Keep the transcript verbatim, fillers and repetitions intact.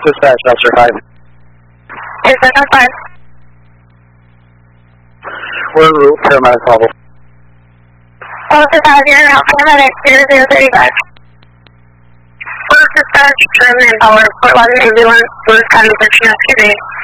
Dispatch, Officer five. Is that on five? We're en route, paramedic level. Officer five, you're now paramedic zero zero thirty-five. Police dispatch, Sherman and Power, Fort Lauderdale ambulance, Lewis County Search and Rescue.